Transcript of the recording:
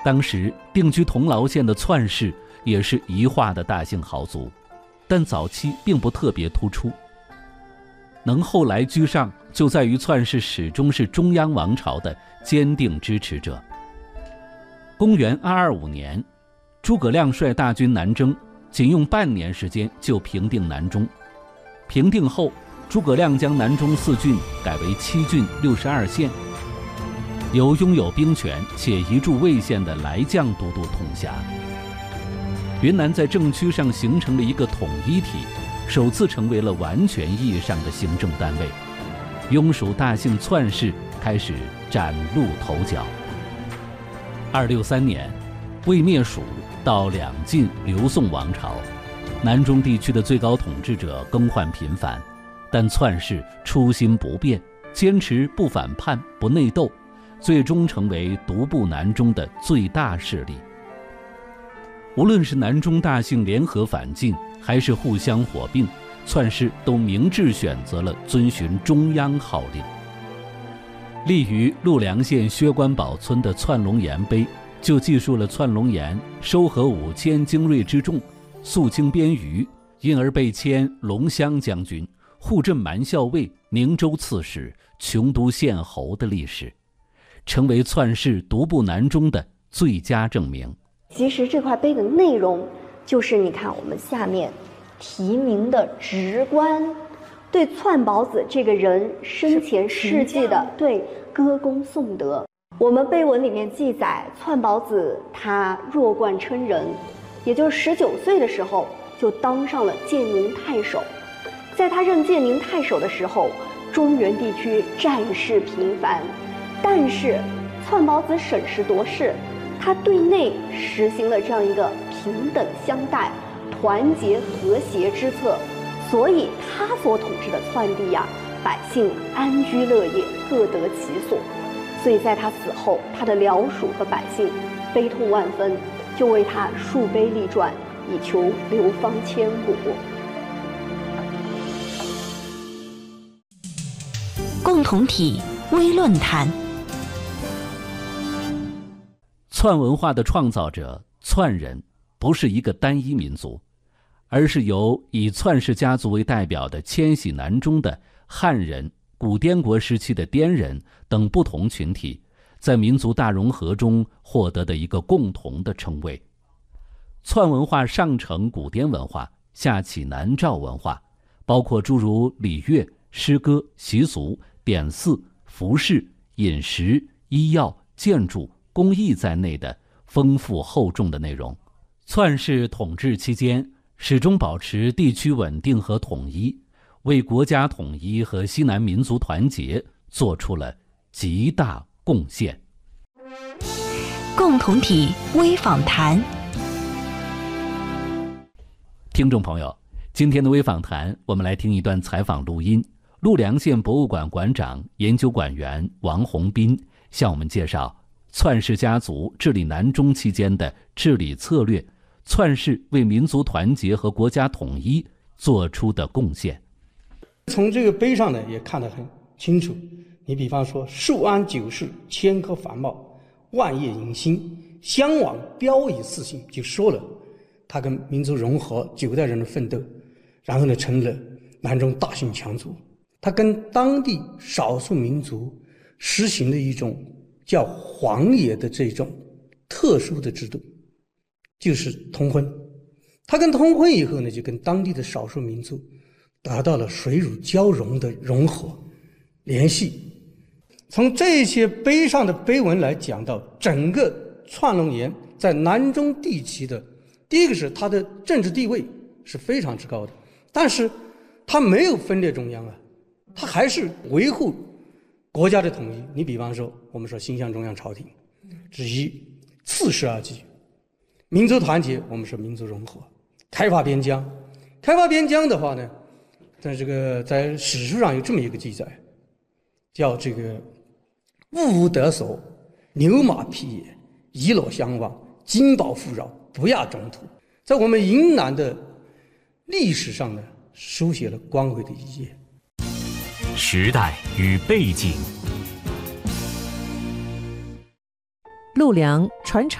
当时定居同牢县的篡氏也是一化的大姓豪族，但早期并不特别突出。能后来居上，就在于篡氏始终是中央王朝的坚定支持者。公元225年，诸葛亮率大军南征，仅用半年时间就平定南中。平定后，诸葛亮将南中4郡改为7郡62县，由拥有兵权且一驻魏县的来将都督统辖。云南在政区上形成了一个统一体，首次成为了完全意义上的行政单位。庸属大姓篡氏开始崭露头角。263年，魏灭蜀，到两晋刘宋王朝，南中地区的最高统治者更换频繁，但篡氏初心不变，坚持不反叛不内斗，最终成为独步南中的最大势力。无论是南中大姓联合反晋，还是互相火并，篡氏都明智选择了遵循中央号令。立于陆良县薛关堡村的窜龙岩碑，就记述了窜龙岩收合5000精锐之众，肃清边隅，因而被迁龙骧将军、护镇蛮校尉、宁州刺史、琼都县侯的历史，成为篡氏独步南中的最佳证明。 其实这块碑的内容就是你看我们下面题名的直观，对篡宝子这个人生前事迹的歌功颂德。我们碑文里面记载，篡宝子他弱冠称人，也就是19岁的时候就当上了建宁太守。在他任建宁太守的时候，中原地区战事频繁，但是篡宝子审时度势，他对内实行了这样一个平等相待、团结和谐之策，所以他所统治的篡地呀，百姓安居乐业，各得其所。所以在他死后，他的僚属和百姓悲痛万分，就为他树碑立传，以求流芳千古。 共同体微论坛。 篡文化的创造者篡人不是一个单一民族，而是由以篡氏家族为代表的迁徙南中的汉人、古滇国时期的滇人等不同群体在民族大融合中获得的一个共同的称谓。篡文化上承古滇文化，下启南诏文化，包括诸如礼乐、诗歌、习俗、典祀、服饰、饮食、医药、建筑、工艺在内的丰富厚重的内容。篡氏统治期间，始终保持地区稳定和统一，为国家统一和西南民族团结做出了极大贡献。 共同体微访谈。 听众朋友，今天的微访谈，我们来听一段采访录音。陆良县博物馆馆长、研究馆员王洪斌向我们介绍篡氏家族治理南中期间的治理策略，篡氏为民族团结和国家统一做出的贡献。 从这个碑上呢也看得很清楚，你比方说寿安9世，千科繁茂，万业迎新，襄王标以四行，就说了他跟民族融合9代人的奋斗，然后呢成了南中大姓强族。他跟当地少数民族实行了一种叫皇爷的这种特殊的制度，就是通婚。他跟通婚以后呢，就跟当地的少数民族达到了水乳交融的融合联系。从这些碑上的碑文来讲到整个窜龙岩在南中地区的，第一个是它的政治地位是非常之高的，但是它没有分裂中央啊，它还是维护国家的统一。你比方说我们说心向中央朝廷之一，次12纪民族团结，我们说民族融合，开发边疆。开发边疆的话呢，在史书上有这么一个记载，叫这个物无得所，牛马匹野，一落相望，金宝富饶，不亚中土。在我们云南的历史上呢，书写了光辉的一页。 时代与背景。 陆良传承